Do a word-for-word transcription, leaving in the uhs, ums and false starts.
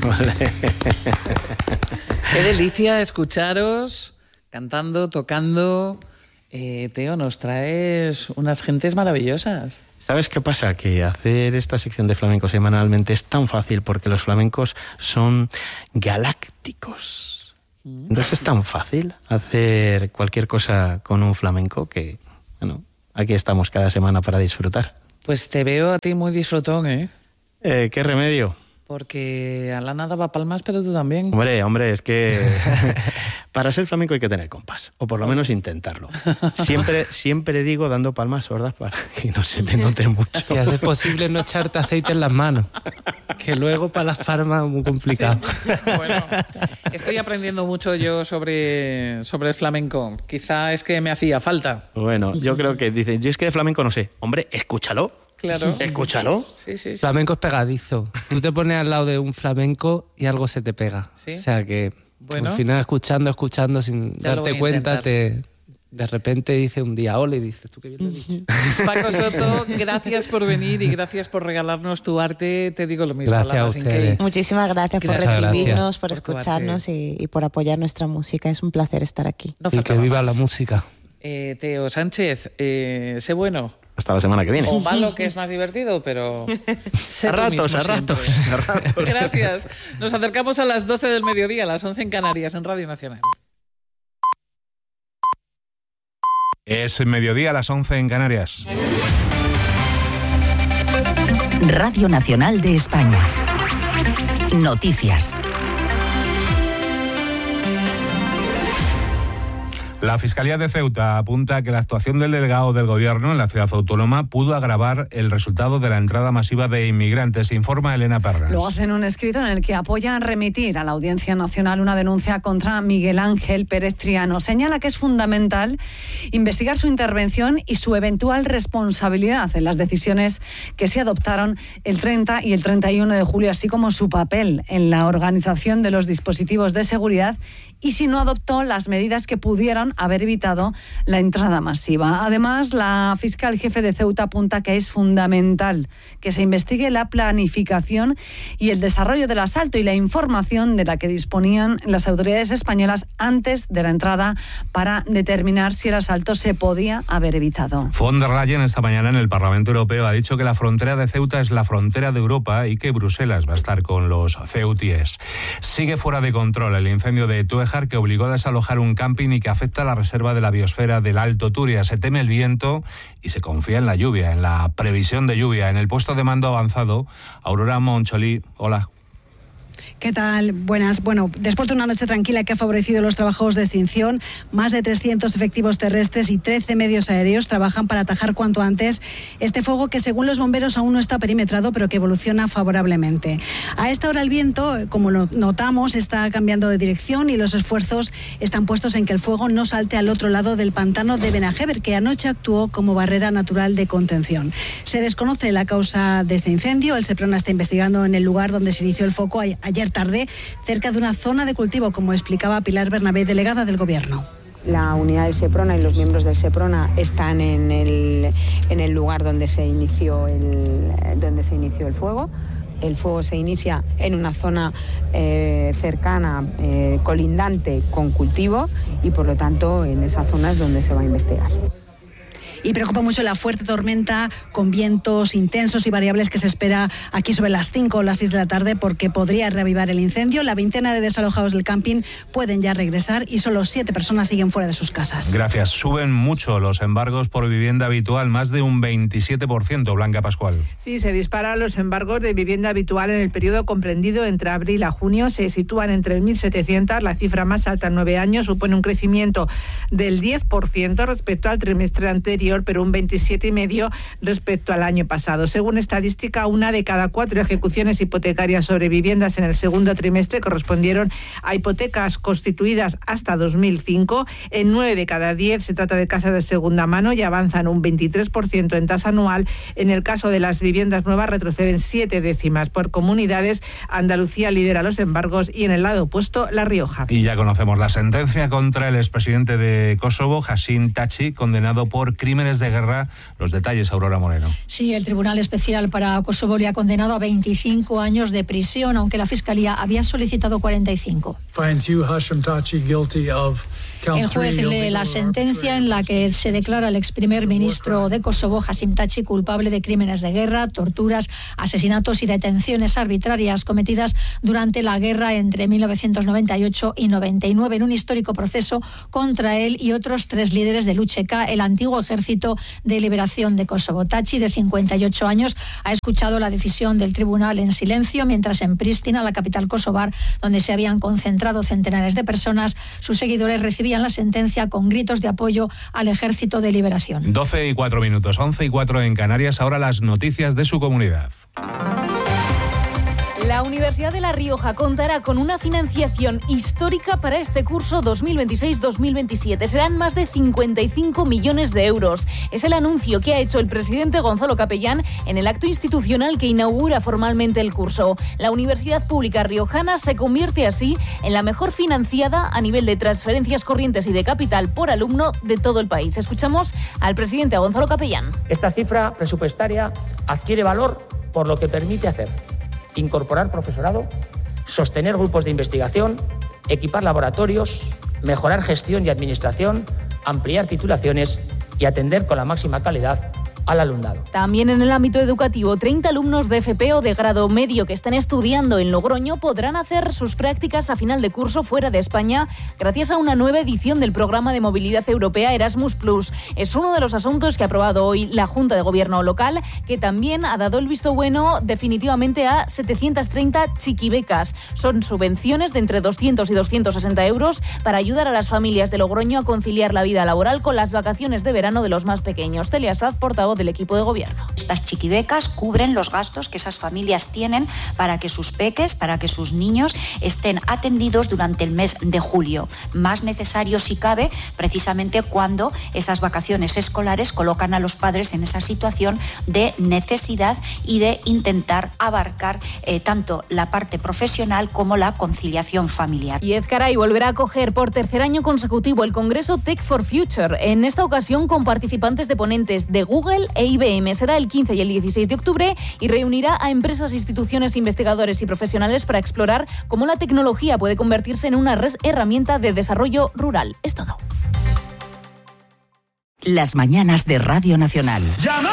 Qué delicia escucharos cantando, tocando. Eh, Teo, nos traes unas gentes maravillosas. ¿Sabes qué pasa? Que hacer esta sección de flamenco semanalmente es tan fácil porque los flamencos son galácticos. Entonces es tan fácil hacer cualquier cosa con un flamenco que, bueno, aquí estamos cada semana para disfrutar. Pues te veo a ti muy disfrutón, ¿eh? Eh, ¿Qué remedio? Porque Alana daba palmas, pero tú también. Hombre, hombre, es que para ser flamenco hay que tener compás, o por lo menos intentarlo. Siempre, siempre digo dando palmas sordas para que no se te note mucho. Y hacer posible no echarte aceite en las manos, que luego para las palmas es muy complicado. Sí. Bueno, estoy aprendiendo mucho yo sobre, sobre el flamenco. Quizá es que me hacía falta. Bueno, yo creo que dicen, yo es que de flamenco no sé. Hombre, escúchalo. Claro. Escúchalo. Sí, sí, sí. Flamenco es pegadizo. Tú te pones al lado de un flamenco y algo se te pega. ¿Sí? O sea que bueno, al final escuchando, escuchando, sin darte cuenta, te, de repente dice un día hola y dices, tú qué bien lo has dicho. Paco Soto, gracias por venir y gracias por regalarnos tu arte. Te digo lo mismo. Gracias a ustedes. Muchísimas gracias por Muchas recibirnos, gracias. por, por escucharnos y, y por apoyar nuestra música. Es un placer estar aquí. No y que viva más. la música. Eh, Teo Sánchez, eh, sé bueno. Hasta la semana que viene. O malo, que es más divertido, pero sé A tú ratos, mismo a ratos, siempre. a ratos. Gracias. Nos acercamos a las doce del mediodía, a las once en Canarias, en Radio Nacional. Es mediodía a las once en Canarias. Radio Nacional de España. Noticias. La Fiscalía de Ceuta apunta que la actuación del delegado del Gobierno en la ciudad autónoma pudo agravar el resultado de la entrada masiva de inmigrantes, informa Elena Pernas. Lo hace en un escrito en el que apoya remitir a la Audiencia Nacional una denuncia contra Miguel Ángel Pérez Triano. Señala que es fundamental investigar su intervención y su eventual responsabilidad en las decisiones que se adoptaron el treinta y el treinta y uno de julio, así como su papel en la organización de los dispositivos de seguridad y si no adoptó las medidas que pudieron haber evitado la entrada masiva. Además, la fiscal jefe de Ceuta apunta que es fundamental que se investigue la planificación y el desarrollo del asalto y la información de la que disponían las autoridades españolas antes de la entrada para determinar si el asalto se podía haber evitado. Von der Leyen esta mañana en el Parlamento Europeo ha dicho que la frontera de Ceuta es la frontera de Europa y que Bruselas va a estar con los ceutíes. Sigue fuera de control el incendio de Tuejar, que obligó a desalojar un camping y que afecta a la reserva de la biosfera del Alto Turia. Se teme el viento y se confía en la lluvia, en la previsión de lluvia. En el puesto de mando avanzado, Aurora Moncholí, hola. ¿Qué tal? Buenas. Bueno, después de una noche tranquila que ha favorecido los trabajos de extinción, más de trescientos efectivos terrestres y trece medios aéreos trabajan para atajar cuanto antes este fuego que, según los bomberos, aún no está perimetrado, pero que evoluciona favorablemente. A esta hora el viento, como lo notamos, está cambiando de dirección y los esfuerzos están puestos en que el fuego no salte al otro lado del pantano de Benajever, que anoche actuó como barrera natural de contención. Se desconoce la causa de este incendio. El Seprona está investigando en el lugar donde se inició el foco ayer tarde, cerca de una zona de cultivo, como explicaba Pilar Bernabé, delegada del Gobierno. La unidad del Seprona y los miembros del Seprona están en el, en el lugar donde se inició el, donde se inició el fuego. El fuego se inicia en una zona eh, cercana, eh, colindante con cultivo, y por lo tanto en esa zona es donde se va a investigar. Y preocupa mucho la fuerte tormenta con vientos intensos y variables que se espera aquí sobre las cinco o las seis de la tarde, porque podría reavivar el incendio. La veintena de desalojados del camping pueden ya regresar y solo siete personas siguen fuera de sus casas. Gracias. Suben mucho los embargos por vivienda habitual, más de un veintisiete por ciento. Blanca Pascual. Sí, se disparan los embargos de vivienda habitual en el periodo comprendido entre abril a junio. Se sitúan entre mil setecientos, la cifra más alta en nueve años. Supone un crecimiento del diez por ciento respecto al trimestre anterior, pero un veintisiete coma cinco por ciento respecto al año pasado. Según estadística, una de cada cuatro ejecuciones hipotecarias sobre viviendas en el segundo trimestre correspondieron a hipotecas constituidas hasta dos mil cinco. En nueve de cada diez se trata de casas de segunda mano y avanzan un veintitrés por ciento en tasa anual. En el caso de las viviendas nuevas retroceden siete décimas. Por comunidades, Andalucía lidera los embargos y en el lado opuesto, La Rioja. Y ya conocemos la sentencia contra el expresidente de Kosovo, Hashim Thaçi, condenado por crímenes crímenes de guerra. Los detalles, Aurora Moreno. Sí, el Tribunal Especial para Kosovo le ha condenado a veinticinco años de prisión, aunque la Fiscalía había solicitado cuarenta y cinco. El juez lee la sentencia en la que se declara al ex primer ministro de Kosovo, Hashim Thaçi, culpable de crímenes de guerra, torturas, asesinatos y detenciones arbitrarias cometidas durante la guerra entre mil novecientos noventa y ocho y noventa y nueve en un histórico proceso contra él y otros tres líderes del U C K, el antiguo Ejército de Liberación de Kosovo. Thaçi, de cincuenta y ocho años, ha escuchado la decisión del tribunal en silencio, mientras en Pristina, la capital kosovar, donde se habían concentrado centenares de personas, sus seguidores recibían la sentencia con gritos de apoyo al Ejército de Liberación. doce y cuatro minutos, once y cuatro en Canarias. Ahora las noticias de su comunidad. La Universidad de La Rioja contará con una financiación histórica para este curso dos mil veintiséis dos mil veintisiete. Serán más de cincuenta y cinco millones de euros. Es el anuncio que ha hecho el presidente Gonzalo Capellán en el acto institucional que inaugura formalmente el curso. La Universidad Pública Riojana se convierte así en la mejor financiada a nivel de transferencias corrientes y de capital por alumno de todo el país. Escuchamos al presidente Gonzalo Capellán. Esta cifra presupuestaria adquiere valor por lo que permite hacer: incorporar profesorado, sostener grupos de investigación, equipar laboratorios, mejorar gestión y administración, ampliar titulaciones y atender con la máxima calidad al alumnado. También en el ámbito educativo, treinta alumnos de F P o de grado medio que están estudiando en Logroño podrán hacer sus prácticas a final de curso fuera de España gracias a una nueva edición del programa de movilidad europea Erasmus plus. Es uno de los asuntos que ha aprobado hoy la Junta de Gobierno local, que también ha dado el visto bueno definitivamente a setecientas treinta chiquibecas. Son subvenciones de entre doscientos y doscientos sesenta euros para ayudar a las familias de Logroño a conciliar la vida laboral con las vacaciones de verano de los más pequeños. Celia Saz, portavoz del equipo de gobierno. Estas chiquibecas cubren los gastos que esas familias tienen para que sus peques, para que sus niños estén atendidos durante el mes de julio. Más necesario si cabe, precisamente cuando esas vacaciones escolares colocan a los padres en esa situación de necesidad y de intentar abarcar eh, tanto la parte profesional como la conciliación familiar. Y Ezcaray volverá a acoger por tercer año consecutivo el Congreso Tech for Future, en esta ocasión con participantes de ponentes de Google e I B M. Será el quince y el dieciséis de octubre y reunirá a empresas, instituciones, investigadores y profesionales para explorar cómo la tecnología puede convertirse en una herramienta de desarrollo rural. Es todo. Las mañanas de Radio Nacional. ¡Llama!